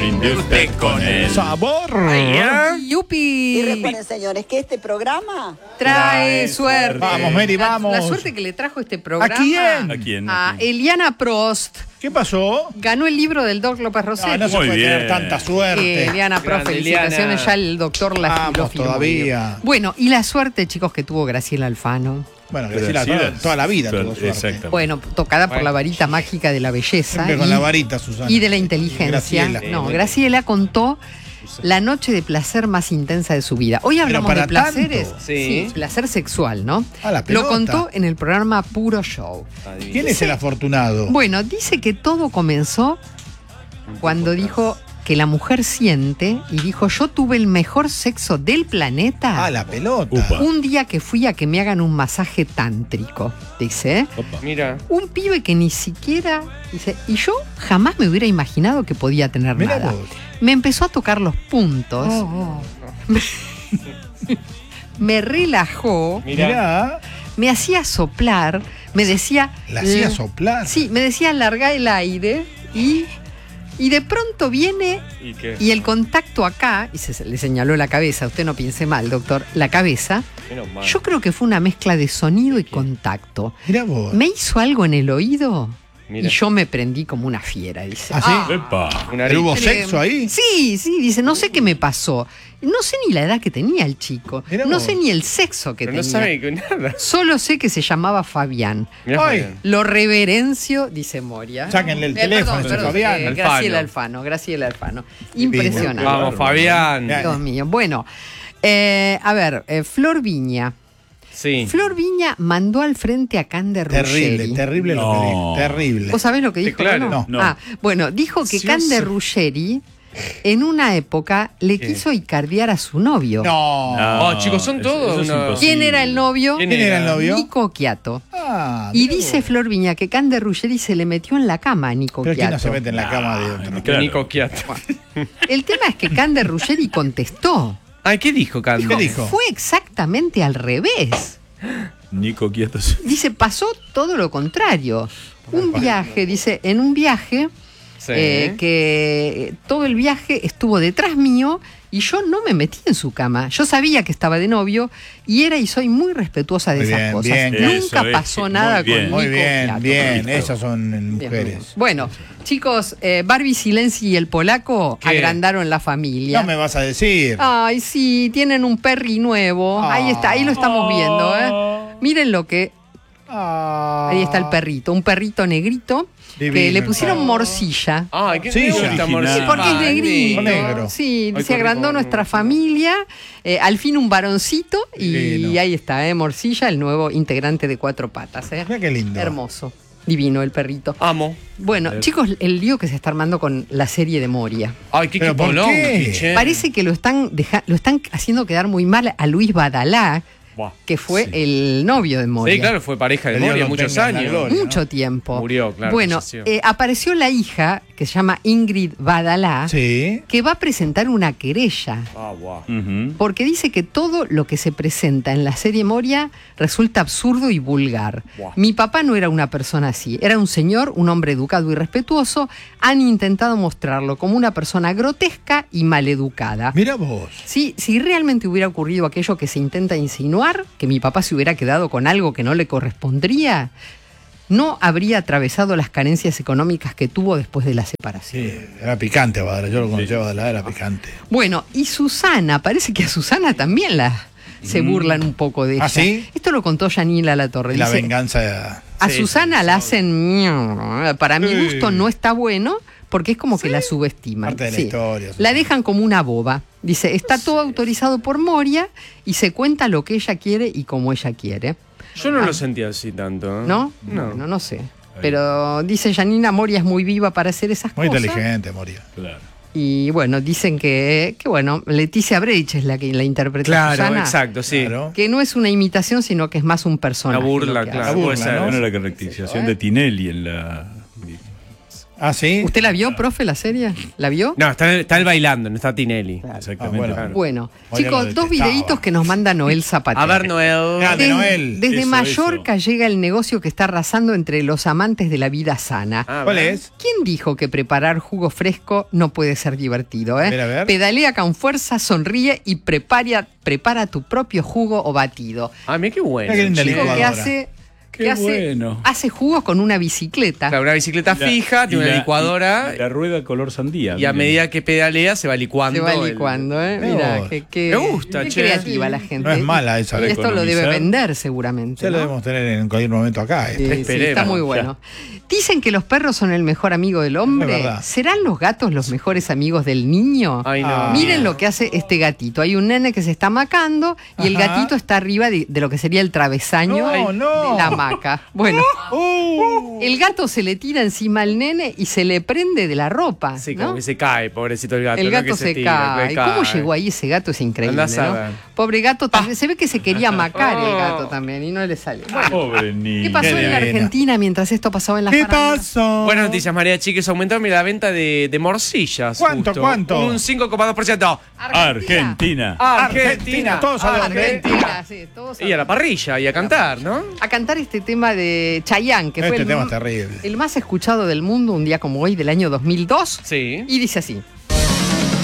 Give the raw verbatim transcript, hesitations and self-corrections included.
brinde usted con el sabor. ¡Yupi! Y recuerden, señores, que este programa trae suerte. Vamos, Mary, La- vamos. La, suerte que le trajo este programa. ¿A quién? ¿A quién? A ¿A quién? Eliana Prost. ¿Qué pasó? Ganó el libro del Doc López Rossetti. No, no se Muy puede bien. tener tanta suerte. Eh, Eliana Prost, Grande, felicitaciones. Eliana. Ya el doctor la Vamos lo firmó. todavía. Bueno, y la suerte, chicos, que tuvo Graciela Alfano. Bueno, Pero Graciela, sí, toda, es- toda la vida pero- tuvo suerte. Exactamente. Bueno, tocada por Bueno. la varita mágica de la belleza. Siempre con y- la varita, Susana. Y de la inteligencia. Graciela. No, Graciela contó la noche de placer más intensa de su vida. Hoy hablamos para de placeres. tanto. Sí. placer sexual, ¿no? Ah, la Lo pelota. contó en el programa Puro Show. ¿Quién es el afortunado? Bueno, dice que todo comenzó cuando dijo que la mujer siente y dijo: yo tuve el mejor sexo del planeta. Ah, la pelota. Upa. Un día que fui a que me hagan un masaje tántrico, dice. Opa. Mira. Un pibe que ni siquiera, dice, y yo jamás me hubiera imaginado que podía tener Mirá nada. vos. Me empezó a tocar los puntos, me relajó, Mira. Mirá, me hacía soplar, me decía... la hacía eh, soplar. Sí, me decía larga el aire y, y de pronto viene ¿Y qué? y el contacto acá, y se, le señaló la cabeza, usted no piense mal, doctor, la cabeza, Menos mal. yo creo que fue una mezcla de sonido y contacto. Mirá vos. Me hizo algo en el oído Mira. y yo me prendí como una fiera, dice. ¿Ah, sí? Epa. Una ¿Pero hubo arista. sexo ahí? Sí, sí, dice, no sé qué me pasó. No sé ni la edad que tenía el chico. Mirá No vos. sé ni el sexo que Pero no tenía. sabe que nada. Solo sé que se llamaba Fabián. Mirá, Ay. Fabián. Lo reverencio, dice Moria. Sáquenle el Eh, teléfono, perdón, ese perdón, Fabián. eh, Alfano. Graciela Alfano, Graciela Alfano. Impresionante. Vamos, Fabián. Ya. Dios mío. Bueno, eh, a ver, eh, Flor Viña. Sí. Flor Viña mandó al frente a Cande Terrible, Ruggeri. terrible lo que No. dijo. Terrible. ¿Vos sabés lo que Sí, dijo? claro. no? No. Ah, bueno, dijo que Sí, Cande sí. Ruggeri en una época le ¿Qué? quiso icardiar a su novio. No. No, Oh, chicos, son eso- todos eso es una- imposible. ¿Quién era el novio? ¿Quién ¿Quién era el novio? Nico Quiato. Ah, Y mirá dice vos. Flor Viña que Cande Ruggeri se le metió en la cama a Nico Pero ¿quién Quiato. no se mete en la cama de otro? Claro. Nico Quiato. El tema es que Cande Ruggeri contestó. Ay, ¿qué dijo, Cando? ¿Qué dijo? Fue exactamente al revés. Nico Quietos. Dice, pasó todo lo contrario. Un viaje, dice, en un viaje, Sí. eh, que todo el viaje estuvo detrás mío y yo no me metí en su cama. Yo sabía que estaba de novio y era y soy muy respetuosa de Muy esas bien, cosas. bien, Nunca eso es, pasó muy nada bien. con Muy Nico bien, Quiato. bien. Listo. Esas son eh, Bien. mujeres. Bueno, chicos, eh, Barbie Silenzi y el polaco ¿Qué? agrandaron la familia. No me vas a decir. Ay, sí, tienen un perri nuevo. Ah. Ahí está, ahí lo estamos viendo, ¿eh? Miren lo que... Ah. Ahí está el perrito, un perrito negrito que Divino le el pusieron perro. morcilla. Ay, qué Sí, me ya. gusta, Original. amor. Sí, porque es Ay, negrito. negro. Sí, Ay, se qué agrandó rico. nuestra familia. Eh, al fin un varoncito y Divino. ahí está, ¿eh? Morcilla, el nuevo integrante de Cuatro Patas. ¿eh? Mirá qué lindo. Hermoso. Divino el perrito. Amo. Bueno, Eh. chicos, el lío que se está armando con la serie de Moria. Ay, qué ¿Pero por equipolón, qué? che. Parece que lo están, deja- lo están haciendo quedar muy mal a Luis Badalá, Buah. que fue Sí. el novio de Moria. Sí, claro, fue pareja de Que Dios Moria lo muchos tenga en la años. gloria. Mucho tiempo. Murió, claro, Bueno, falleció. eh, apareció la hija, que se llama Ingrid Badalá, Sí. que va a presentar una querella. Ah, guau. Ujú. Porque dice que todo lo que se presenta en la serie Moria resulta absurdo y vulgar. Buah. Mi papá no era una persona así, era un señor, un hombre educado y respetuoso. Han intentado mostrarlo como una persona grotesca y maleducada. Mira vos. Sí, si realmente hubiera ocurrido aquello que se intenta insinuar, que mi papá se hubiera quedado con algo que no le correspondría, no habría atravesado las carencias económicas que tuvo después de la separación. Sí, era picante, Badala. Yo lo conocí a Badala, era picante. Bueno, y Susana, parece que a Susana también la se burlan un poco de ella. ¿Ah, sí? Esto lo contó Yanila Latorre. La Dice, venganza. a Sí, Susana sí, la sí. hacen... miau. Para mi Sí. gusto no está bueno porque es como que la subestiman. Parte de la Sí. historia. La dejan como una boba. Dice, está todo autorizado por Moria y se cuenta lo que ella quiere y como ella quiere. Yo no lo sentía así tanto. ¿eh? ¿No? No. Bueno, no sé. Pero dice Yanina, Moria es muy viva para hacer esas Muy cosas. inteligente, Moria. Claro. Y bueno, dicen que, que bueno, Leticia Brecht es la que la interpreta a Claro, Susana. exacto, sí. Claro. Que no es una imitación, sino que es más un personaje. Una burla, lo que claro. hace. La burla, puede ser. ¿no? Bueno, la caracterización de Tinelli en la Ah, ¿sí? ¿Usted la vio, profe, la serie? ¿La vio? No, está, está él bailando, no está Tinelli. Exactamente. Ah, bueno. Claro. Bueno, Oye, chicos, lo dos detestaba. videitos que nos manda Noel Zapatero. A ver, Noel. Grande, Desde, Noel. desde Eso, Mallorca llega el negocio que está arrasando entre los amantes de la vida sana. Ah, ¿Cuál ¿verdad? es? ¿Quién dijo que preparar jugo fresco no puede ser divertido? Eh? A ver, a ver. Pedalea con fuerza, sonríe y prepara, prepara tu propio jugo o batido. Ah, mira qué bueno. Mira qué linda Chico que licuadora. hace, Qué que hace, bueno. hace jugos con una bicicleta. Claro, una bicicleta La- fija, y tiene una la- licuadora. y la rueda color sandía. Y a miren. medida que pedalea se va licuando. Se va el- licuando, ¿eh? Mira Mira, vos. que, que- Me gusta, qué che. creativa la gente. No es mala esa. Y Para esto lo debe economizar. vender seguramente. Ya lo ¿no? debemos tener en cualquier momento acá. Sí, este. sí, Esperemos, está muy ya. bueno. Dicen que los perros son el mejor amigo del hombre. Es verdad. ¿Serán los gatos los mejores amigos del niño? Ay, no. Ah. Miren lo que hace este gatito. Hay un nene que se está macando y el Ajá. gatito está arriba de, de lo que sería el travesaño No, no. de la hamaca. Bueno, Uh, el gato se le tira encima al nene y se le prende de la ropa. Sí, ¿no? como que se cae, pobrecito el gato. El ¿no? gato Que se, tira, cae. que ¿Cómo cae. llegó ahí ese gato? Es increíble, Andá a ¿no? saber. Pobre gato, también se ve que se quería macar el Oh. gato también y no le sale. Bueno, Pobre niño. ¿qué pasó Qué en la divina. Argentina mientras esto pasaba en la ¿Qué farándula? pasó? Buenas noticias, María Chiques. Aumentaron la venta de, de morcillas. ¿Cuánto, justo. cuánto? Un cinco coma dos por ciento. Argentina. Argentina, todos a dónde. Argentina, sí, todos Y a la parrilla y a cantar, ¿no? a cantar este tema de Chayanne, que fue Este el, tema m- es terrible. el más escuchado del mundo un día como hoy del año dos mil dos. Sí. Y dice así.